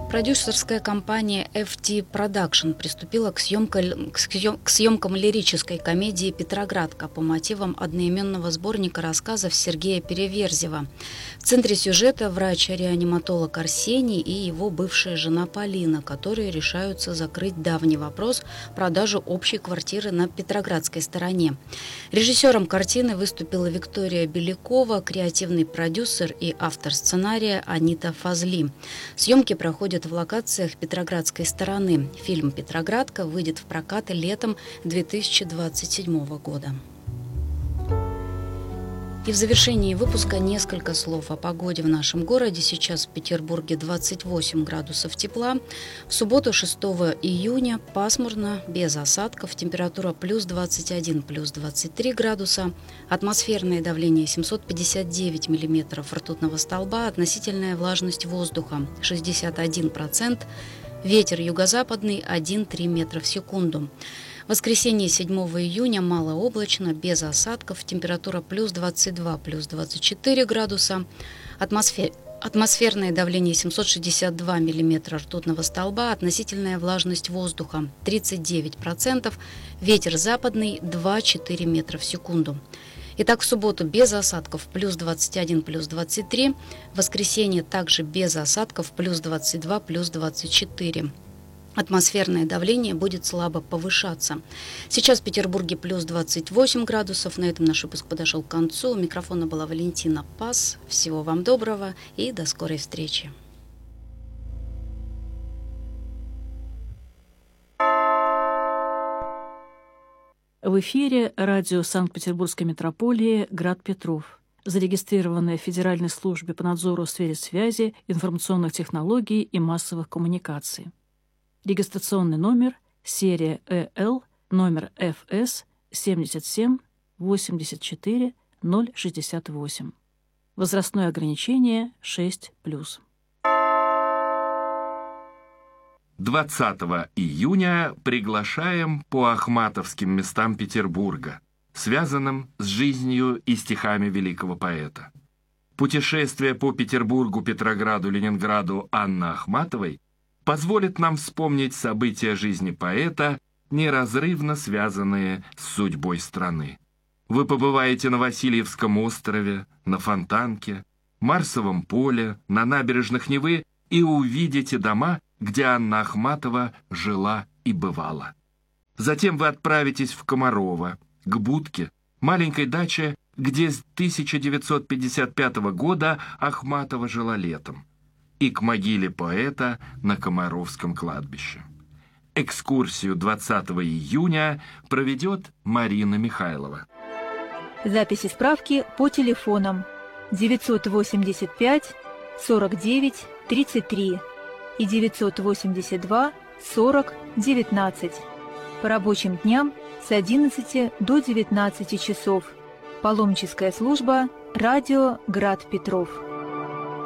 Продюсерская компания FT Production приступила к съемкам лирической комедии «Петроградка» по мотивам одноименного сборника рассказов Сергея Переверзева. В центре сюжета врач-реаниматолог Арсений и его бывшая жена Полина, которые решаются закрыть давний вопрос продажу общей квартиры на Петроградской стороне. Режиссером картины выступила Виктория Белякова, креативный продюсер и автор сценария Анита Фазли. Съемки проходят в локациях Петроградской стороны. Фильм «Петроградка» выйдет в прокат летом 2027 года. И в завершении выпуска несколько слов о погоде в нашем городе. Сейчас в Петербурге 28 градусов тепла. В субботу 6 июня пасмурно, без осадков. Температура плюс 21, плюс 23 градуса. Атмосферное давление 759 миллиметров ртутного столба. Относительная влажность воздуха 61%. Ветер юго-западный 1,3 метра в секунду. В воскресенье 7 июня малооблачно, без осадков, температура плюс 22, плюс 24 градуса, атмосферное давление 762 миллиметра ртутного столба, относительная влажность воздуха 39%, ветер западный 2,4 метра в секунду. Итак, в субботу без осадков плюс 21, плюс 23, в воскресенье также без осадков плюс 22, плюс 24. Атмосферное давление будет слабо повышаться. Сейчас в Петербурге плюс 28 градусов. На этом наш выпуск подошел к концу. У микрофона была Валентина Пас. Всего вам доброго и до скорой встречи. В эфире радио Санкт-Петербургской метрополии «Град Петров», зарегистрированное в Федеральной службе по надзору в сфере связи, информационных технологий и массовых коммуникаций. Регистрационный номер, серия ЭЛ, номер ФС 77 84 068. Возрастное ограничение 6+. 20 июня приглашаем по ахматовским местам Петербурга, связанным с жизнью и стихами великого поэта. Путешествие по Петербургу, Петрограду, Ленинграду Анны Ахматовой позволит нам вспомнить события жизни поэта, неразрывно связанные с судьбой страны. Вы побываете на Васильевском острове, на Фонтанке, Марсовом поле, на набережных Невы и увидите дома, где Анна Ахматова жила и бывала. Затем вы отправитесь в Комарово, к Будке, маленькой даче, где с 1955 года Ахматова жила летом, и к могиле поэта на Комаровском кладбище. Экскурсию 20 июня проведет Марина Михайлова. Записи справки по телефонам 985 49 33 и 982 40 19. По рабочим дням с 11 до 19 часов. Паломническая служба «Радио Град Петров».